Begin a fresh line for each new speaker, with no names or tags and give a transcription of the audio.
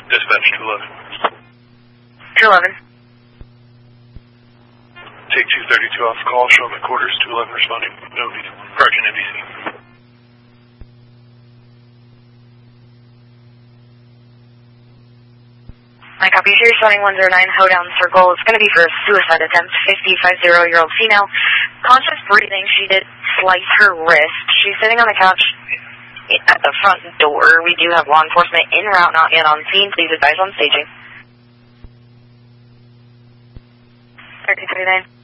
Dispatch
211.
211. Take 232 off call, show me quarters, 211 responding. No need. Correction, NBC.
My copy here, showing 109 Hoedown Circle. It's going to be for a suicide attempt. 50-year-old female. Conscious breathing. She did slice her wrist. She's sitting on the couch at the front door. We do have law enforcement en route, not yet on scene. Please advise on staging. 1339.